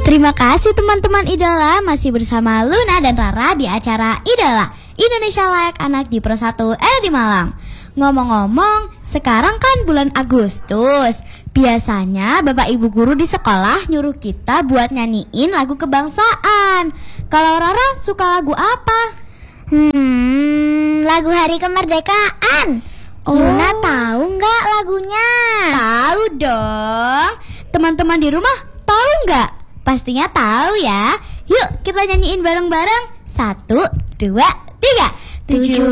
Terima kasih teman-teman Idola, masih bersama Luna dan Rara di acara Idola Indonesia Layak Anak di Pro 1 di Malang. Ngomong-ngomong, sekarang kan bulan Agustus. Biasanya Bapak Ibu guru di sekolah nyuruh kita buat nyanyiin lagu kebangsaan. Kalau Rara suka lagu apa? Lagu Hari Kemerdekaan. Luna tahu nggak lagunya? Tahu dong. Teman-teman di rumah tahu nggak? Pastinya tahu ya. Yuk kita nyanyiin bareng-bareng. 1, 2, 3. 17